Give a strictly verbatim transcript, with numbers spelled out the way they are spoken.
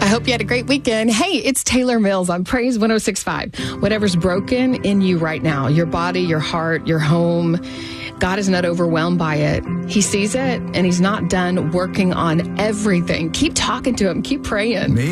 hope you had a great weekend. Hey, it's Taylor Mills on Praise one oh six point five. Whatever's broken in you right now, your body, your heart, your home, God is not overwhelmed by it. He sees it, and he's not done working on everything. Keep talking to him. Keep praying.